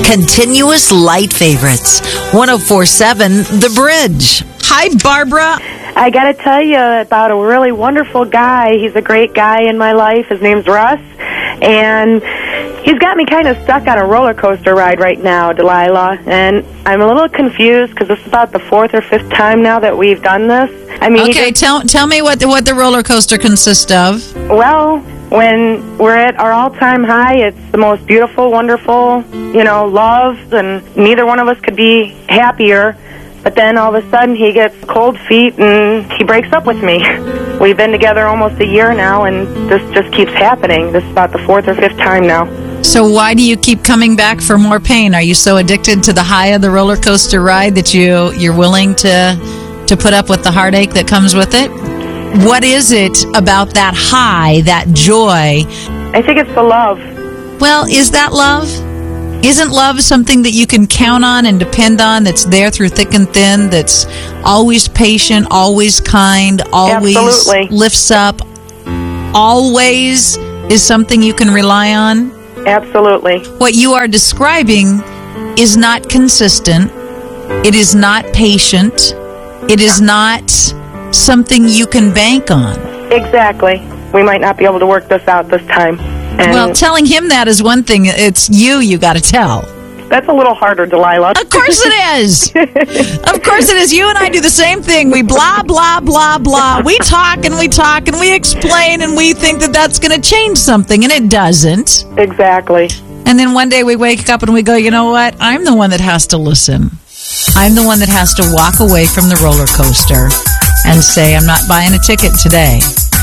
Continuous light favorites. 104.7 The Bridge. Hi, Barbara. I got to tell you about a really wonderful guy. He's a great guy in my life. His name's Russ. And he's got me kind of stuck on a roller coaster ride right now, Delilah. And I'm a little confused because this is about the fourth or fifth time now that we've done this. I mean, okay, tell me what the roller coaster consists of. Well, when we're at our all-time high, it's the most beautiful, wonderful, love, and neither one of us could be happier. But then all of a sudden he gets cold feet and he breaks up with me. We've been together almost a year now, and this just keeps happening. This is about the fourth or fifth time now. So why do you keep coming back for more pain? Are you so addicted to the high of the roller coaster ride that you're willing to put up with the heartache that comes with it? What is it about that high, that joy? I think it's the love. Well, is that love? Isn't love something that you can count on and depend on, that's there through thick and thin, that's always patient, always kind, always Absolutely. Lifts up, always is something you can rely on? Absolutely. What you are describing is not consistent. It is not patient. It is not something you can bank on. Exactly. We might not be able to work this out this time. And well, telling him that is one thing. It's you got to tell. That's a little harder, Delilah. Of course it is. Of course it is. You and I do the same thing. We blah, blah, blah, blah. We talk and we talk and we explain and we think that that's going to change something, and it doesn't. Exactly. And then one day we wake up and we go, you know what? I'm the one that has to listen. I'm the one that has to walk away from the roller coaster and say, I'm not buying a ticket today.